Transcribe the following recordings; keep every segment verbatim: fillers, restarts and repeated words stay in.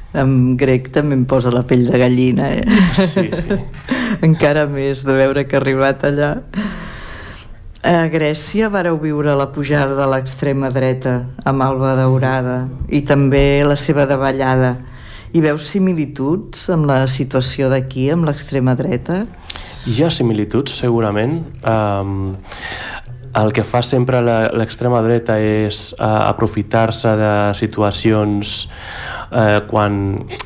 en grec també em posa la pell de gallina, eh? Sí, sí. Encara més de veure que ha arribat allà. A Grècia vareu viure la pujada de l'extrema dreta amb Alba Daurada i també la seva davallada. Hi veus similituds amb la situació d'aquí, amb l'extrema dreta? Hi ha similituds, segurament. Um, el que fa sempre l'extrema dreta és uh, aprofitar-se de situacions uh, quan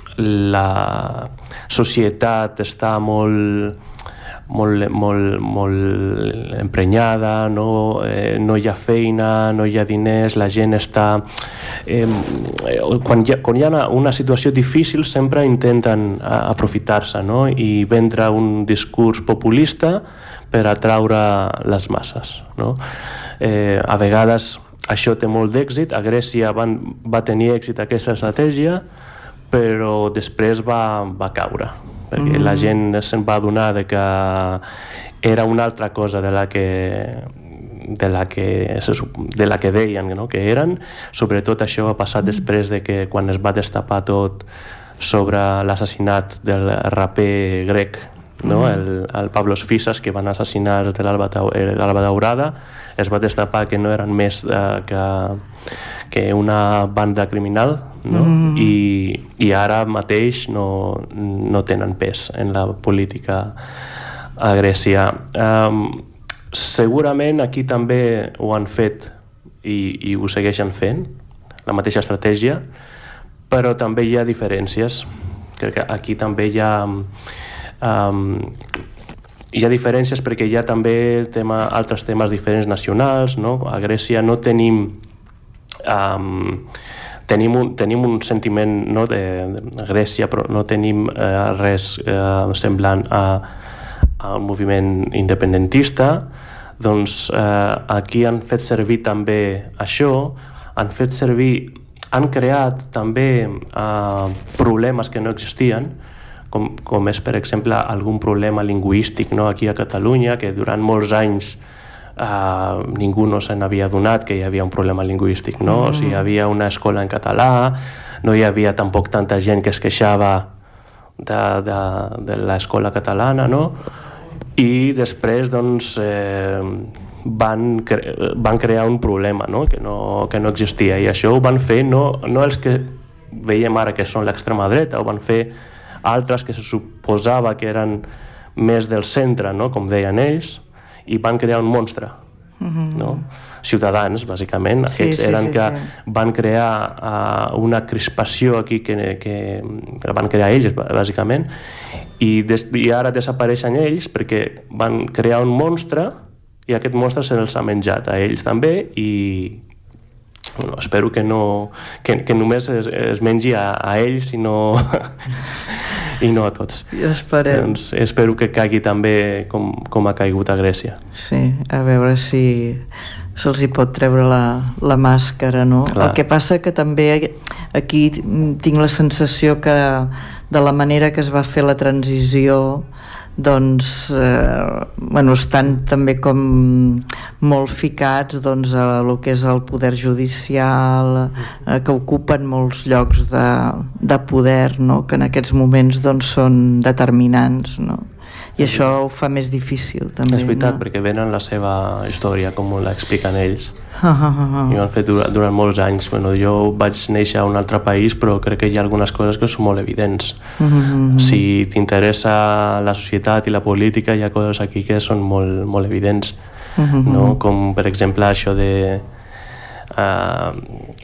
la societat està molt... molt, molt, molt emprenyada, no, eh, no hi ha feina, no hi ha diners, la gent està... Eh, quan, hi ha, quan hi ha una situació difícil sempre intenten aprofitar-se, no? I vendre un discurs populista per atraure les masses, no? Eh, a vegades això té molt d'èxit, a Grècia van, va tenir èxit aquesta estratègia, però després va, va caure, perquè mm. la gent se'n va adonar de que era una altra cosa de la que de la que, de la que deien, no? Que eren. Sobretot això va passar mm. després de que quan es va destapar tot sobre l'assassinat del raper grec, no? Mm. el, el Pavlos Fyssas, que van assassinar de l'Alba Daurada, es va destapar que no eren més eh, que, que una banda criminal, no? Mm. I, i ara mateix no, no tenen pes en la política a Grècia. Um, segurament aquí també ho han fet i, i ho segueixen fent, la mateixa estratègia, però també hi ha diferències. Crec que aquí també hi ha um, hi ha diferències perquè hi ha també tema, altres temes diferents nacionals, no? A Grècia no tenim um, tenim un, tenim un sentiment, no, de, de Grècia, però no tenim eh, res eh, semblant a, a un moviment independentista. Doncs eh, aquí han fet servir també això, han fet servir, han creat també eh, problemes que no existien, com, com és, per exemple, algun problema lingüístic, no, aquí a Catalunya, que durant molts anys Uh, ningú no se n'havia adonat que hi havia un problema lingüístic, no? Mm. O sigui, hi havia una escola en català, no hi havia tampoc tanta gent que es queixava de, de, de l'escola catalana, no? I després, doncs, eh, van, cre van crear un problema, no? Que, no, que no existia, i això ho van fer no, no els que veiem ara que són l'extrema dreta, ho van fer altres que se suposava que eren més del centre, no? Com deien ells, i van crear un monstre, mm-hmm. no? Ciutadans, bàsicament, aquests sí, sí, eren sí, que sí. van crear uh, una crispació aquí que, que, que van crear ells, bàsicament, i, des, i ara desapareixen ells perquè van crear un monstre i aquest monstre se'ls ha menjat a ells també, i bueno, espero que no que, que només es, es mengi a, a ells i no i no a tots. I esperem. Doncs espero que caigui també com, com ha caigut a Grècia. Sí, a veure si se'ls hi pot treure la, la màscara, no? Clar. El que passa que també aquí tinc la sensació que de la manera que es va fer la transició, doncs eh, bueno, estan també com molt ficats, doncs, a el que és el poder judicial, eh, que ocupen molts llocs de, de poder, no? Que en aquests moments, doncs, són determinants, no? I això ho fa més difícil també, és veritat, no? Perquè venen la seva història com l'expliquen ells. Ah, ah, ah. I ho han fet durant, durant molts anys. Bueno, jo vaig néixer a un altre país, però crec que hi ha algunes coses que són molt evidents. Mm-hmm. Si t'interessa la societat i la política, hi ha coses aquí que són molt, molt evidents, mm-hmm. no? Com per exemple això de uh,